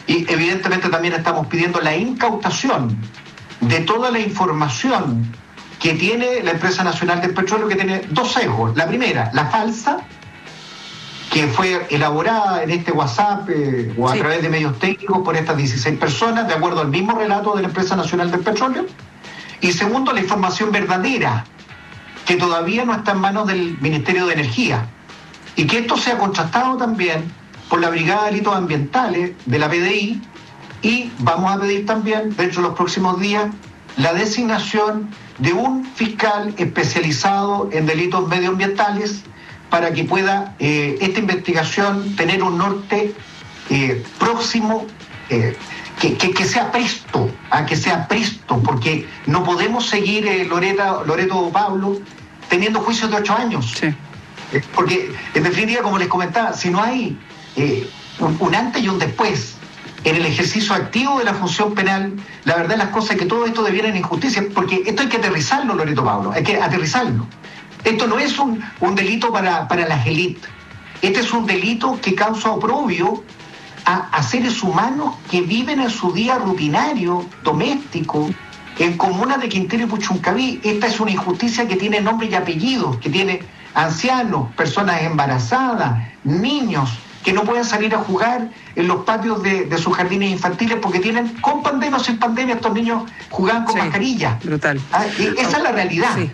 Y evidentemente también estamos pidiendo la incautación de toda la información que tiene la Empresa Nacional del Petróleo, que tiene dos sesgos. La primera, la falsa, que fue elaborada en este WhatsApp o a través de medios técnicos por estas 16 personas, de acuerdo al mismo relato de la Empresa Nacional del Petróleo. Y segundo, la información verdadera, que todavía no está en manos del Ministerio de Energía. Y que esto sea contrastado también por la Brigada de Delitos Ambientales de la PDI, y vamos a pedir también, dentro de los próximos días, la designación de un fiscal especializado en delitos medioambientales para que pueda esta investigación tener un norte próximo, que sea presto, porque no podemos seguir, Loreto Pablo, teniendo juicios de 8 años. Sí. Porque, en definitiva, como les comentaba, si no hay un antes y un después en el ejercicio activo de la función penal, la verdad de las cosas es que todo esto deviene en injusticia, porque esto hay que aterrizarlo, Loreto Pablo, hay que aterrizarlo. Esto no es un delito para las élites, este es un delito que causa oprobio a seres humanos que viven en su día rutinario, doméstico, en comunas de Quintero y Puchuncaví. Esta es una injusticia que tiene nombre y apellidos, que tiene ancianos, personas embarazadas, niños, que no pueden salir a jugar en los patios de sus jardines infantiles porque tienen, con pandemia o sin pandemia, estos niños jugaban con mascarilla. Brutal. Esa es la realidad. Sí.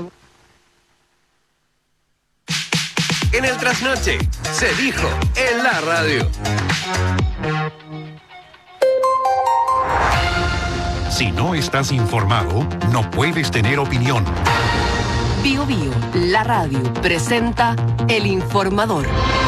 En el trasnoche, se dijo en la radio. Si no estás informado, no puedes tener opinión. Bio Bio, la radio, presenta El Informador.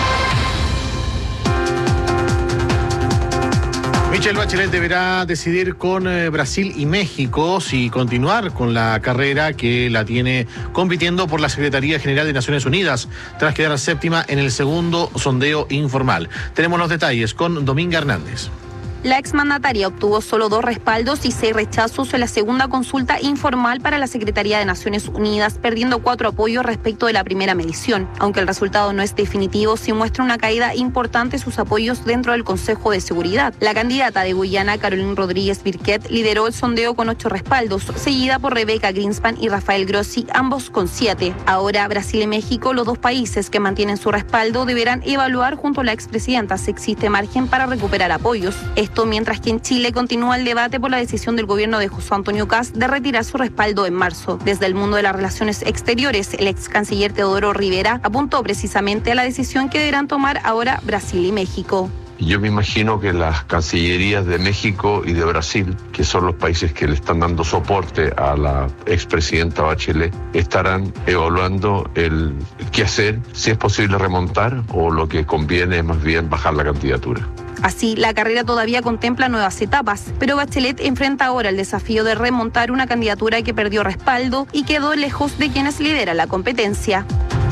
Michelle Bachelet deberá decidir con Brasil y México si continuar con la carrera que la tiene compitiendo por la Secretaría General de Naciones Unidas, tras quedar séptima en el segundo sondeo informal. Tenemos los detalles con Dominga Hernández. La exmandataria obtuvo solo 2 respaldos y 6 rechazos en la segunda consulta informal para la Secretaría de Naciones Unidas, perdiendo 4 apoyos respecto de la primera medición. Aunque el resultado no es definitivo, sí muestra una caída importante en sus apoyos dentro del Consejo de Seguridad. La candidata de Guyana, Caroline Rodríguez Birquet, lideró el sondeo con 8 respaldos, seguida por Rebeca Greenspan y Rafael Grossi, ambos con 7. Ahora, Brasil y México, los 2 países que mantienen su respaldo, deberán evaluar junto a la expresidenta si existe margen para recuperar apoyos. Mientras que en Chile continúa el debate por la decisión del gobierno de José Antonio Kast de retirar su respaldo en marzo. Desde el mundo de las relaciones exteriores, el ex canciller Teodoro Rivera apuntó precisamente a la decisión que deberán tomar ahora Brasil y México. Yo me imagino que las cancillerías de México y de Brasil, que son los países que le están dando soporte a la expresidenta Bachelet, estarán evaluando el qué hacer, si es posible remontar o lo que conviene es más bien bajar la candidatura. Así, la carrera todavía contempla nuevas etapas, pero Bachelet enfrenta ahora el desafío de remontar una candidatura que perdió respaldo y quedó lejos de quienes lideran la competencia.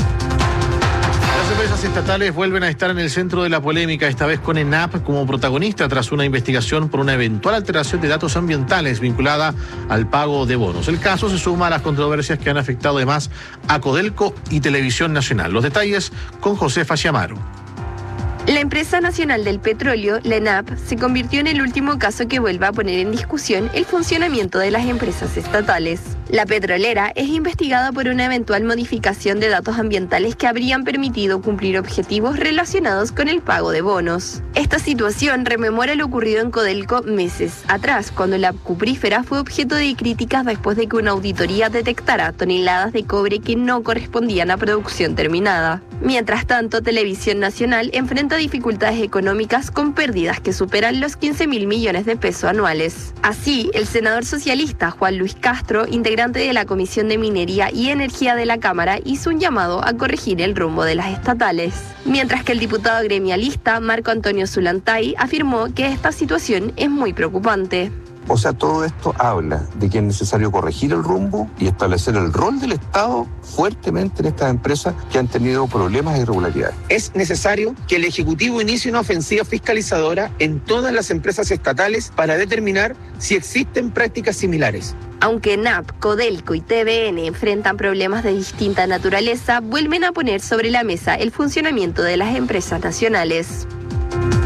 Las empresas estatales vuelven a estar en el centro de la polémica, esta vez con ENAP como protagonista tras una investigación por una eventual alteración de datos ambientales vinculada al pago de bonos. El caso se suma a las controversias que han afectado además a Codelco y Televisión Nacional. Los detalles con Josefa Chiamaro. La Empresa Nacional del Petróleo, la ENAP, se convirtió en el último caso que vuelve a poner en discusión el funcionamiento de las empresas estatales. La petrolera es investigada por una eventual modificación de datos ambientales que habrían permitido cumplir objetivos relacionados con el pago de bonos. Esta situación rememora lo ocurrido en Codelco meses atrás, cuando la cuprífera fue objeto de críticas después de que una auditoría detectara toneladas de cobre que no correspondían a producción terminada. Mientras tanto, Televisión Nacional enfrenta dificultades económicas con pérdidas que superan los 15.000 millones de pesos anuales. Así, el senador socialista Juan Luis Castro, integrante de la Comisión de Minería y Energía de la Cámara, hizo un llamado a corregir el rumbo de las estatales. Mientras que el diputado gremialista Marco Antonio Zulantay afirmó que esta situación es muy preocupante. O sea, todo esto habla de que es necesario corregir el rumbo y establecer el rol del Estado fuertemente en estas empresas que han tenido problemas e irregularidades. Es necesario que el Ejecutivo inicie una ofensiva fiscalizadora en todas las empresas estatales para determinar si existen prácticas similares. Aunque ENAP, Codelco y TVN enfrentan problemas de distinta naturaleza, vuelven a poner sobre la mesa el funcionamiento de las empresas nacionales.